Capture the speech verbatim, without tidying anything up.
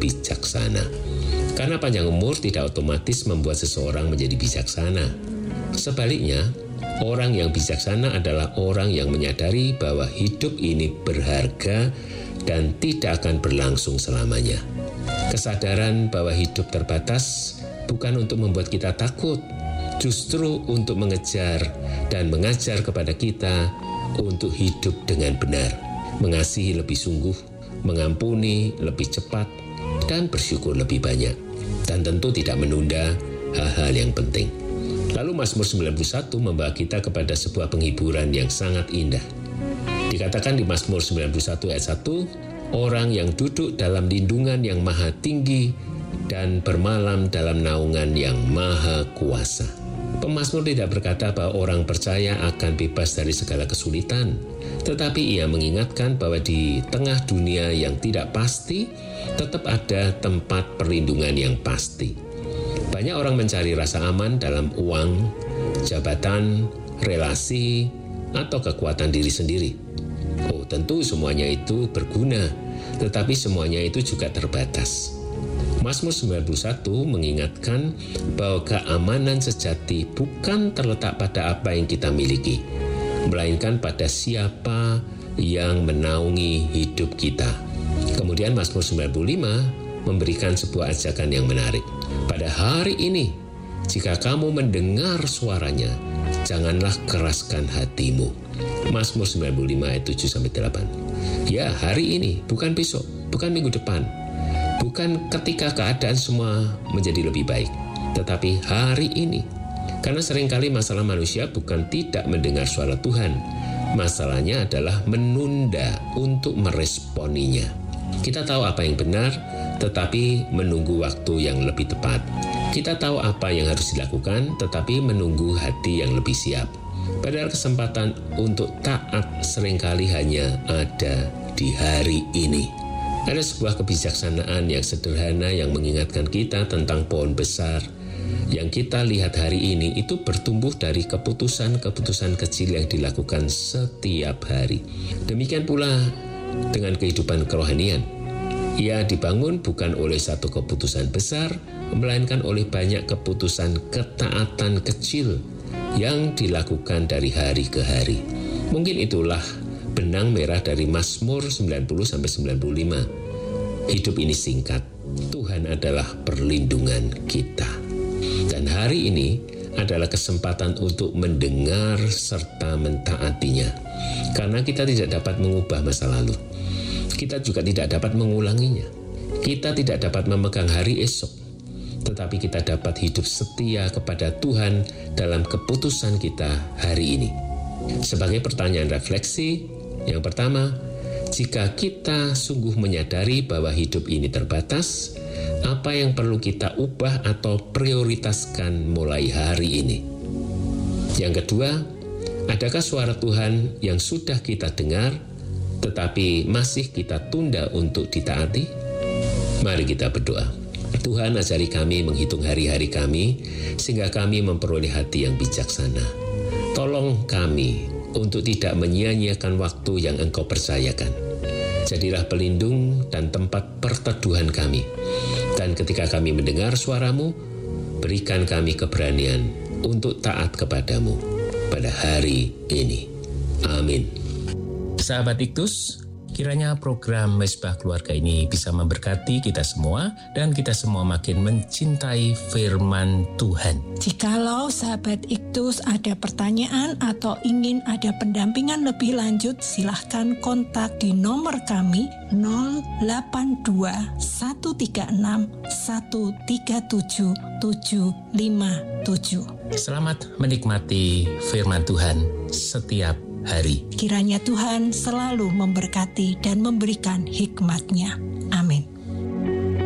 bijaksana. Karena panjang umur tidak otomatis membuat seseorang menjadi bijaksana. Sebaliknya, orang yang bijaksana adalah orang yang menyadari bahwa hidup ini berharga dan tidak akan berlangsung selamanya. Kesadaran bahwa hidup terbatas bukan untuk membuat kita takut, justru untuk mengejar dan mengajar kepada kita untuk hidup dengan benar, mengasihi lebih sungguh, mengampuni lebih cepat, dan bersyukur lebih banyak, dan tentu tidak menunda hal-hal yang penting. Lalu Mazmur sembilan puluh satu membawa kita kepada sebuah penghiburan yang sangat indah. Dikatakan di Mazmur sembilan puluh satu ayat satu, orang yang duduk dalam lindungan yang maha tinggi dan bermalam dalam naungan yang maha kuasa. Pemazmur tidak berkata bahwa orang percaya akan bebas dari segala kesulitan, tetapi ia mengingatkan bahwa di tengah dunia yang tidak pasti, tetap ada tempat perlindungan yang pasti. Banyak orang mencari rasa aman dalam uang, jabatan, relasi, atau kekuatan diri sendiri. Oh, tentu semuanya itu berguna, tetapi semuanya itu juga terbatas. Mazmur sembilan puluh satu mengingatkan bahwa keamanan sejati bukan terletak pada apa yang kita miliki, melainkan pada siapa yang menaungi hidup kita. Kemudian Mazmur sembilan puluh lima memberikan sebuah ajakan yang menarik. Pada hari ini, jika kamu mendengar suaranya, janganlah keraskan hatimu. Mazmur sembilan puluh lima ayat tujuh sampai delapan. Ya, hari ini, bukan besok, bukan minggu depan, bukan ketika keadaan semua menjadi lebih baik, tetapi hari ini. Karena seringkali masalah manusia bukan tidak mendengar suara Tuhan, masalahnya adalah menunda untuk meresponinya. Kita tahu apa yang benar, tetapi menunggu waktu yang lebih tepat. Kita tahu apa yang harus dilakukan, tetapi menunggu hati yang lebih siap. Padahal kesempatan untuk taat seringkali hanya ada di hari ini. Ada sebuah kebijaksanaan yang sederhana yang mengingatkan kita tentang pohon besar yang kita lihat hari ini itu bertumbuh dari keputusan-keputusan kecil yang dilakukan setiap hari. Demikian pula dengan kehidupan kerohanian. Ia dibangun bukan oleh satu keputusan besar, melainkan oleh banyak keputusan ketaatan kecil yang dilakukan dari hari ke hari. Mungkin itulah benang merah dari Mazmur sembilan puluh sampai sembilan puluh lima. Hidup ini singkat, Tuhan adalah perlindungan kita. Dan hari ini adalah kesempatan untuk mendengar serta mentaatinya. Karena kita tidak dapat mengubah masa lalu. Kita juga tidak dapat mengulanginya. Kita tidak dapat memegang hari esok. Tetapi kita dapat hidup setia kepada Tuhan dalam keputusan kita hari ini. Sebagai pertanyaan refleksi, yang pertama, jika kita sungguh menyadari bahwa hidup ini terbatas, apa yang perlu kita ubah atau prioritaskan mulai hari ini? Yang kedua, adakah suara Tuhan yang sudah kita dengar, tetapi masih kita tunda untuk ditaati? Mari kita berdoa. Tuhan, ajari kami menghitung hari-hari kami, sehingga kami memperoleh hati yang bijaksana. Tolong kami untuk tidak menyia-nyiakan waktu yang Engkau percayakan. Jadilah pelindung dan tempat perteduhan kami. Dan ketika kami mendengar suara-Mu, berikan kami keberanian untuk taat kepadamu pada hari ini. Amin. Sahabat Iktus, kiranya program Mesbah Keluarga ini bisa memberkati kita semua dan kita semua makin mencintai firman Tuhan. Jikalau sahabat Iktus ada pertanyaan atau ingin ada pendampingan lebih lanjut, silahkan kontak di nomor kami nol delapan dua satu tiga enam satu tiga tujuh tujuh lima tujuh. Selamat menikmati firman Tuhan setiap hari. Kiranya Tuhan selalu memberkati dan memberikan hikmat-Nya. Amin.